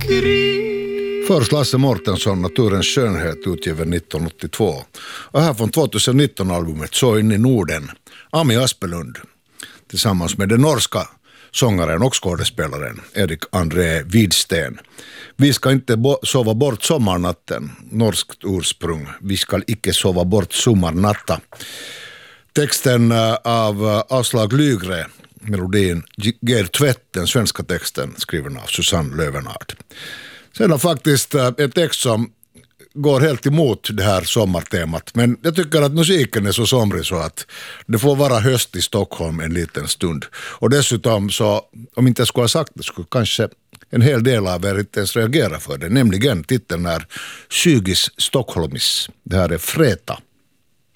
Först Lasse Mårtensson, Naturens skönhet, utgiven 1982. Och här från 2019-albumet Så in i Norden, Ami Aspelund, tillsammans med den norska sångaren och skådespelaren Erik André Widsten. Vi ska inte sova bort sommarnatten, norskt ursprung. Vi ska icke sova bort sommarnatta. Texten av Aslak Lygre, melodin Ger tvätt, den svenska texten skriven av Susanne Lövenard. Sen har faktiskt en text som går helt emot det här sommartemat, men jag tycker att musiken är så somrig så att det får vara höst i Stockholm en liten stund. Och dessutom så, om inte jag skulle ha sagt det, skulle kanske en hel del av er inte ens reagera för det, nämligen titeln är Sygis Stockholmis. Det här är Freta.